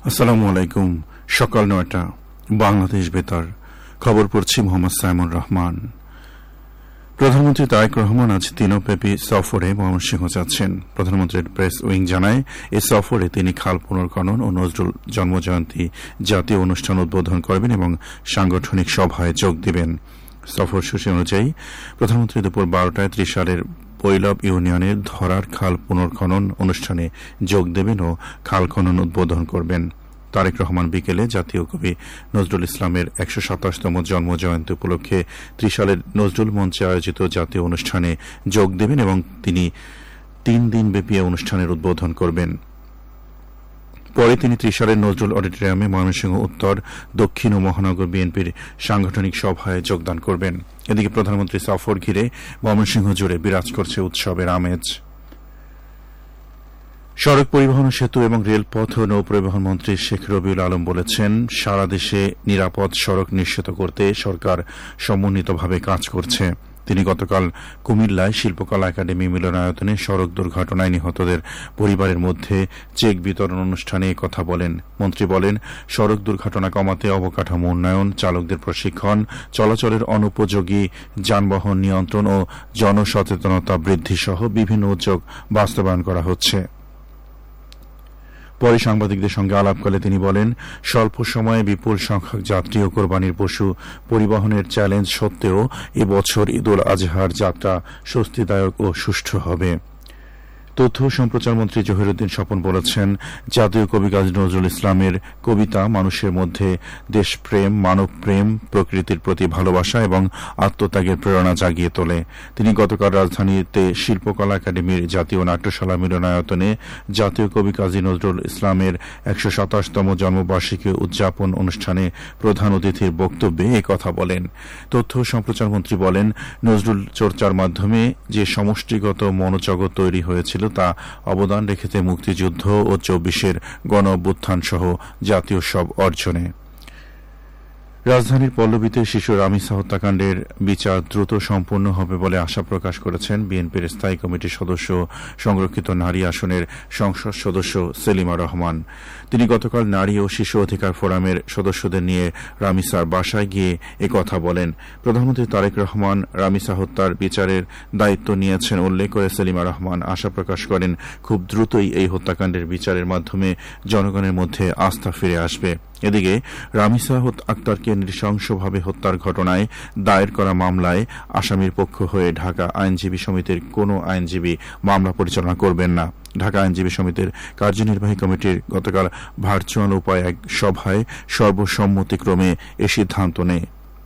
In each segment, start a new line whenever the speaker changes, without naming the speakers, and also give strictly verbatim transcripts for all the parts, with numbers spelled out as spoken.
আসসালামু আলাইকুম। সকাল নয়টা, বাংলাদেশ বেতার। খবর পড়ছি মোহাম্মদ সাইমুর রহমান। প্রধানমন্ত্রী তারেক রহমান আজ দিনব্যাপী সফরে ময়মনসিংহ যাচ্ছেন। প্রধানমন্ত্রীর প্রেস উইং জানায়, এই সফরে তিনি খাল পুনর্খনন ও নজরুল জন্মজয়ন্তী জাতীয় অনুষ্ঠান উদ্বোধন করবেন এবং সাংগঠনিক সভায় যোগ দিবেন। সফরসূচি অনুযায়ী প্রধানমন্ত্রী দুপুর বারোটায় ত্রিশালের বৈলব ইউনিয়নের ধরার খাল পুনর্খনন অনুষ্ঠানে যোগ দেবেন ও খাল খনন উদ্বোধন করবেন। তারেক রহমান বিকেলে জাতীয় কবি নজরুল ইসলামের একশো সাতাশতম জন্মজয়ন্তী উপলক্ষে ত্রিশালের নজরুল মঞ্চে আয়োজিত জাতীয় অনুষ্ঠানে যোগ দেবেন এবং তিনি তিন দিনব্যাপী অনুষ্ঠানের উদ্বোধন করবেন। পরে তিনি ত্রিশালের নজরুল অডিটোরিয়ামে ময়মনসিংহ উত্তর, দক্ষিণ ও মহানগর বিএনপির সাংগঠনিক সভায় যোগদান করবেন। এদিকে প্রধানমন্ত্রী সফর ঘিরে ময়মনসিংহ জুড়ে বিরাজ করছে উৎসবের আমেজ। সড়ক পরিবহন, সেতু এবং রেলপথ ও নৌপরিবহন মন্ত্রী শেখ রবিউল আলম বলেছেন, সারা দেশে নিরাপদ সড়ক নিশ্চিত করতে সরকার সমন্বিতভাবে কাজ করছে। তিনি গতকাল কুমিল্লায় শিল্পকলা একাডেমি মিলনায়তনে সড়ক দুর্ঘটনায় নিহতদের পরিবারের মধ্যে চেক বিতরণ অনুষ্ঠানে কথা বলেন। মন্ত্রী বলেন, সড়ক দুর্ঘটনা কমাতে অবকাঠামো উন্নয়ন, চালকদের প্রশিক্ষণ, চলাচলের অনুপযোগী যানবাহন নিয়ন্ত্রণ ও জনসচেতনতা বৃদ্ধি সহ বিভিন্ন উদ্যোগ বাস্তবায়ন করা হচ্ছে। পরে সাংবাদিকদের সঙ্গে আলাপকালে তিনি বলেন, স্বল্প সময়ে বিপুল সংখ্যক যাত্রী ও কোরবানির পশু পরিবহনের চ্যালেঞ্জ সত্ত্বেও এবছর ঈদুল আজহার যাত্রা স্বস্তিদায়ক ও সুষ্ঠু হবে। তথ্য ও সম্প্রচার মন্ত্রী জহিরুদ্দিন স্বপন বলেছেন, জাতীয় কবি কাজী নজরুল ইসলামের কবিতা মানুষের মধ্যে দেশপ্রেম, মানবপ্রেম, প্রকৃতির প্রতি ভালোবাসা এবং আত্মত্যাগের প্রেরণা জাগিয়ে তোলে। তিনি গতকাল রাজধানীতে শিল্পকলা একাডেমির জাতীয় নাট্যশালা মিলনায়তনে জাতীয় কবি কাজী নজরুল ইসলামের একশো সাতাশতম জন্মবার্ষিকী উদযাপন অনুষ্ঠানে প্রধান অতিথির বক্তব্যে এ কথা বলেন। তথ্য ও সম্প্রচার মন্ত্রী বলেন, নজরুল চর্চার মাধ্যমে যে সমষ্টিগত মনোজগৎ তৈরি হয়েছিল তা অবদান রেখেছে মুক্তিযুদ্ধ ও চব্বিশের গণ অভ্যুত্থান সহ জাতীয় সব অর্জনে। রাজধানীর পল্লবীতে শিশু রামিসা হত্যাকাণ্ডের বিচার দ্রুত সম্পন্ন হবে বলে আশা প্রকাশ করেছেন বিএনপির স্থায়ী কমিটির সদস্য, সংরক্ষিত নারী আসনের সংসদ সদস্য সেলিমা রহমান। তিনি গতকাল নারী ও শিশু অধিকার ফোরামের সদস্যদের নিয়ে রামিসার বাসায় গিয়ে একথা বলেন। প্রধানমন্ত্রী তারেক রহমান রামিসা হত্যার বিচারের দায়িত্ব নিয়েছেন উল্লেখ করে সেলিমা রহমান আশা প্রকাশ করেন, খুব দ্রুতই এই হত্যাকাণ্ডের বিচারের মাধ্যমে জনগণের মধ্যে আস্থা ফিরে আসবে। এদিকে রামিসা আক্তারকে নৃশংসভাবে হত্যার ঘটনায় দায়ের করা মামলায় আসামির পক্ষ হয়ে ঢাকা আইনজীবী সমিতির কোন আইনজীবী মামলা পরিচালনা করবেন না। ঢাকা আইনজীবী সমিতির কার্যনির্বাহী কমিটির গতকাল ভার্চুয়াল উপায়ে এক সভায় সর্বসম্মতিক্রমে এ সিদ্ধান্ত নেয়।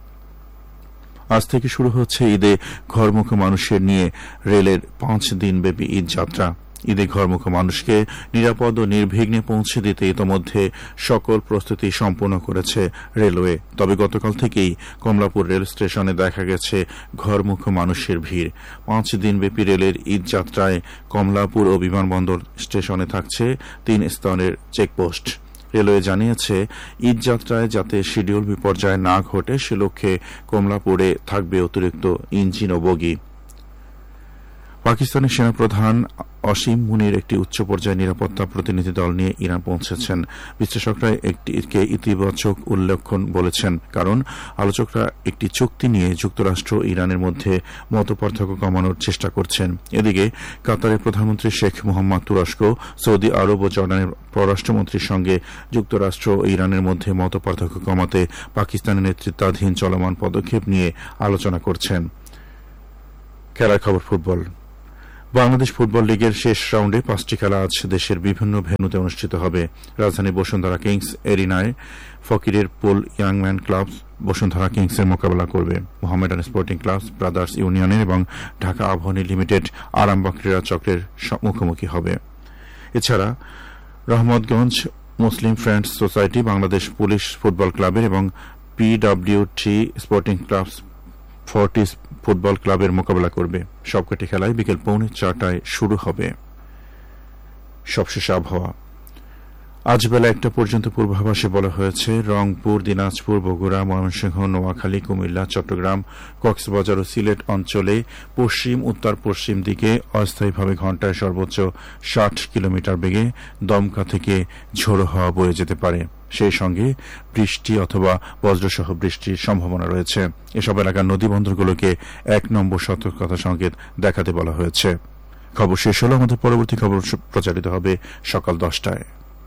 আজ থেকে শুরু হচ্ছে ঈদে ঘরমুখী মানুষের নিয়ে রেলের পাঁচ দিনব্যাপী ঈদ যাত্রা। ঈদে ঘরমুখী মানুষকে নিরাপদ ও নির্বিঘ্নে পৌঁছে দিতে ইতোমধ্যে সকল প্রস্তুতি সম্পন্ন করেছে রেলওয়ে। তবে গতকাল থেকেই কমলাপুর রেল স্টেশনে দেখা গেছে ঘরমুখী মানুষের ভিড়। পাঁচ দিনব্যাপী রেলের ঈদ যাত্রায় কমলাপুর ও বিমানবন্দর স্টেশনে থাকছে তিন স্তরের চেকপোস্ট। রেলওয়ে জানিয়েছে, ঈদ যাত্রায় যাতে শিডিউল বিপর্যয় না ঘটে সে লক্ষ্যে কমলাপুরে থাকবে অতিরিক্ত ইঞ্জিন ও বগি। পাকিস্তানের সেনাপ্রধান অসীম মুনির একটি উচ্চ পর্যায়ে নিরাপত্তা প্রতিনিধি দল নিয়ে ইরান পৌঁছেছেন। বিশ্লেষকরা একটিকে ইতিবাচক উল্লেখন বলেছেন, কারণ আলোচকরা একটি চুক্তি নিয়ে যুক্তরাষ্ট্র ও ইরানের মধ্যে মতপার্থক্য কমানোর চেষ্টা করছেন। এদিকে কাতারের প্রধানমন্ত্রী শেখ মোহাম্মদ তুরস্ক, সৌদি আরব ও জর্ডানের পররাষ্ট্রমন্ত্রীর সঙ্গে যুক্তরাষ্ট্র ও ইরানের মধ্যে মতপার্থক্য কমাতে পাকিস্তানের নেতৃত্বাধীন চলমান পদক্ষেপ নিয়ে আলোচনা করছেন। খেলার খবর, ফুটবল। বাংলাদেশ ফুটবল লিগের শেষ রাউন্ডে পাঁচটি খেলা আজ দেশের বিভিন্ন ভেন্যুতে অনুষ্ঠিত হবে। রাজধানীর বসুন্ধরা কিংস এরিনায় ফকিরের পোল ইয়াংম্যান ক্লাব বসুন্ধরা কিংসের মোকাবেলা করবে। মোহামেডান স্পোর্টিং ক্লাব ব্রাদার্স ইউনিয়নের এবং ঢাকা আবাহনী লিমিটেড আরামবাগ ক্রীড়া চক্রের মুখোমুখি হবে। এছাড়া রহমতগঞ্জ মুসলিম friends society Bangladesh police football ক্লাবের এবং PWT sporting club Fortis football ক্লাবের মোকাবেলা করবে। সবকটি খেলায় বিকেল পৌনে চারটায় শুরু হবে। সবশেষে আবহাওয়া। আজ বেলা একটা পর্যন্ত পূর্বাভাসে বলা হয়েছে রংপুর, দিনাজপুর, বগুড়া, ময়মনসিংহ, নোয়াখালী, কুমিল্লা, চট্টগ্রাম, কক্সবাজার ও সিলেট অঞ্চলে পশ্চিম উত্তর পশ্চিম দিকে অস্থায়ীভাবে ঘণ্টায় সর্বোচ্চ ষাট কিলোমিটার বেগে দমকা থেকে ঝোড়ো হাওয়া বয়ে যেতে পারে। সেই সঙ্গে বৃষ্টি অথবা বজ্রসহ বৃষ্টির সম্ভাবনা রয়েছে। এসব এলাকার নদীবন্দরগুলোকে এক নম্বর সতর্কতা সংকেত দেখাতে বলা হয়েছে। খবর শেষ হল। আমাদের পরবর্তী খবর প্রচারিত হবে সকাল দশটায়।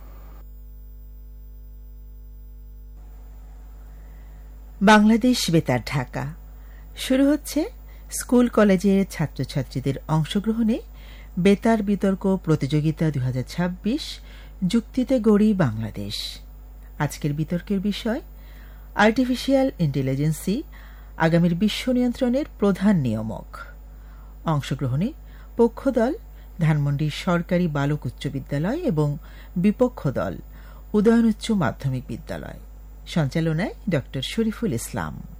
বাংলাদেশ বেতার ঢাকা শুরু হচ্ছে স্কুল কলেজের ছাত্রছাত্রীদের অংশগ্রহণে বেতার বিতর্ক প্রতিযোগিতা দুই হাজার ছাব্বিশ যুক্তিতে গড়ি বাংলাদেশ। আজকের বিতর্কের বিষয় আর্টিফিশিয়াল ইন্টেলিজেন্সি আগামীর বিশ্ব নিয়ন্ত্রণের প্রধান নিয়ামক। অংশগ্রহণে পক্ষ দল ধানমন্ডি সরকারি বালক উচ্চ বিদ্যালয় এবং বিপক্ষ দল উদয়ন উচ্চ মাধ্যমিক বিদ্যালয়। সঞ্চালনায় ড শরীফুল ইসলাম।